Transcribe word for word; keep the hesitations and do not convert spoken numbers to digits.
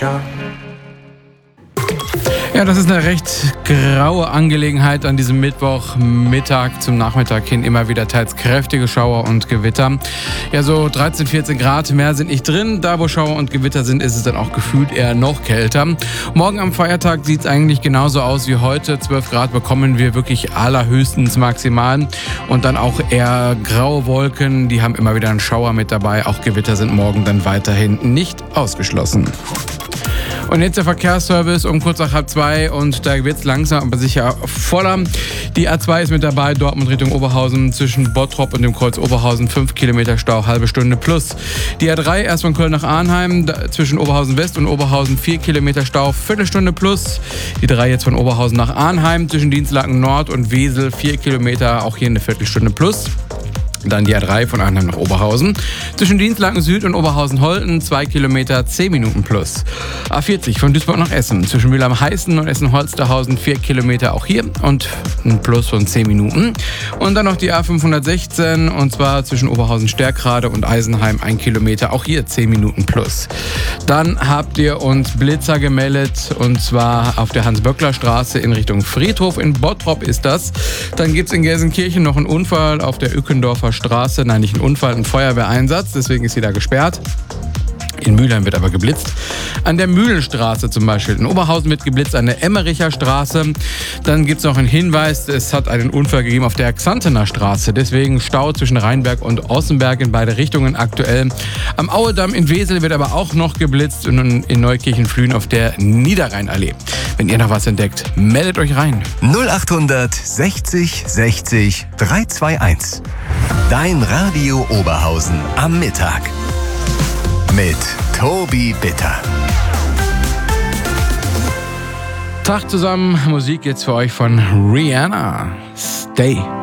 Ja, das ist eine recht graue Angelegenheit an diesem Mittwochmittag zum Nachmittag hin. Immer wieder teils kräftige Schauer und Gewitter. Ja, so dreizehn, vierzehn Grad, mehr sind nicht drin. Da, wo Schauer und Gewitter sind, ist es dann auch gefühlt eher noch kälter. Morgen am Feiertag sieht es eigentlich genauso aus wie heute. zwölf Grad bekommen wir wirklich allerhöchstens maximal. Und dann auch eher graue Wolken. Die haben immer wieder einen Schauer mit dabei. Auch Gewitter sind morgen dann weiterhin nicht ausgeschlossen. Und jetzt der Verkehrsservice um kurz nach halb zwei und da wird es langsam aber sicher voller. Die A zwei ist mit dabei, Dortmund Richtung Oberhausen zwischen Bottrop und dem Kreuz Oberhausen, fünf Kilometer Stau, halbe Stunde plus. Die A drei erst von Köln nach Arnheim, zwischen Oberhausen West und Oberhausen vier Kilometer Stau, Viertelstunde plus. Die drei jetzt von Oberhausen nach Arnheim, zwischen Dinslaken Nord und Wesel, vier Kilometer, auch hier eine Viertelstunde plus. Dann die A drei von Arnheim nach Oberhausen. Zwischen Dinslaken Süd und Oberhausen-Holten zwei Kilometer, zehn Minuten plus. A vierzig von Duisburg nach Essen. Zwischen Mülheim-Heißen und Essen-Holsterhausen vier Kilometer auch hier und ein Plus von zehn Minuten. Und dann noch die A fünfhundertsechzehn und zwar zwischen Oberhausen-Stärkrade und Eisenheim ein Kilometer, auch hier zehn Minuten plus. Dann habt ihr uns Blitzer gemeldet und zwar auf der Hans-Böckler-Straße in Richtung Friedhof. In Bottrop ist das. Dann gibt es in Gelsenkirchen noch einen Unfall auf der Ückendorfer Straße, nein, nicht ein Unfall, ein Feuerwehreinsatz, deswegen ist sie da gesperrt. In Mülheim wird aber geblitzt. An der Mühlenstraße zum Beispiel. In Oberhausen wird geblitzt, an der Emmericher Straße. Dann gibt es noch einen Hinweis, es hat einen Unfall gegeben auf der Xantener Straße. Deswegen Stau zwischen Rheinberg und Ossenberg in beide Richtungen aktuell. Am Auedamm in Wesel wird aber auch noch geblitzt und in Neukirchen-Flühen auf der Niederrheinallee. Wenn ihr noch was entdeckt, meldet euch rein. null achthundert sechzig sechzig dreihunderteinundzwanzig. Dein Radio Oberhausen am Mittag. Mit Tobi Bitter. Tag zusammen, Musik jetzt für euch von Rihanna. Stay.